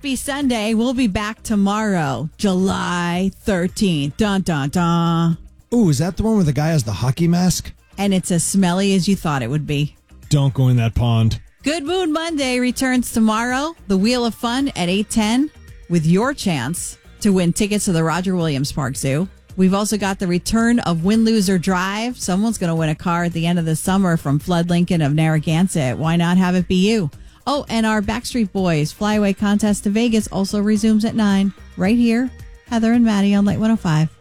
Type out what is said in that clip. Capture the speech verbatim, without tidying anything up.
Happy Sunday. We'll be back tomorrow, July thirteenth. Dun, dun, dun. Ooh, is that the one where the guy has the hockey mask? And it's as smelly as you thought it would be. Don't go in that pond. Good Mood Monday returns tomorrow. The Wheel of Fun at eight ten with your chance to win tickets to the Roger Williams Park Zoo. We've also got the return of Win, Lose, or Drive. Someone's going to win a car at the end of the summer from Flood Lincoln of Narragansett. Why not have it be you? Oh, and our Backstreet Boys Flyaway contest to Vegas also resumes at nine. Right here, Heather and Maddie on Light one oh five.